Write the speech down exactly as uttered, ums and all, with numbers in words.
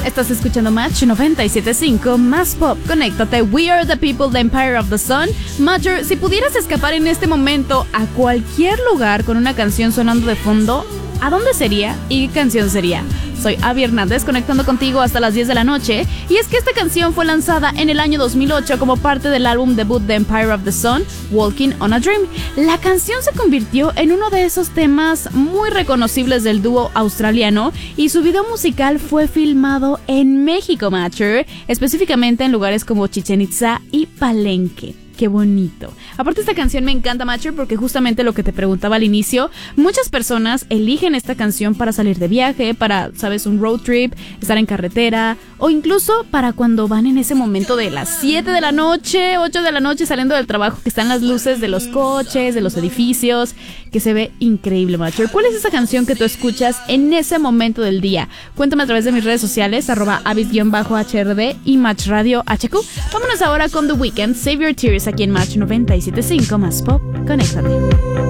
Estás escuchando Match noventa y siete punto cinco, más pop. Conéctate. We are the people, the empire of the sun. Matcher, si pudieras escapar en este momento a cualquier lugar con una canción sonando de fondo, ¿a dónde sería y qué canción sería? Soy Abby Hernández, conectando contigo hasta las diez de la noche. Y es que esta canción fue lanzada en el año dos mil ocho como parte del álbum debut de Empire of the Sun, Walking on a Dream. La canción se convirtió en uno de esos temas muy reconocibles del dúo australiano y su video musical fue filmado en México, Matcher, específicamente en lugares como Chichén Itzá y Palenque. Qué bonito. Aparte, esta canción me encanta, Matcher, porque justamente lo que te preguntaba al inicio, muchas personas eligen esta canción para salir de viaje, para, sabes, un road trip, estar en carretera, o incluso para cuando van en ese momento de las siete de la noche, ocho de la noche saliendo del trabajo, que están las luces de los coches, de los edificios, que se ve increíble, Matcher. ¿Cuál es esa canción que tú escuchas en ese momento del día? Cuéntame a través de mis redes sociales, arroba avis-H R D y Match Radio H Q. Vámonos ahora con The Weeknd, Save Your Tears, aquí en Match noventa y siete punto cinco, más pop. Conéctate.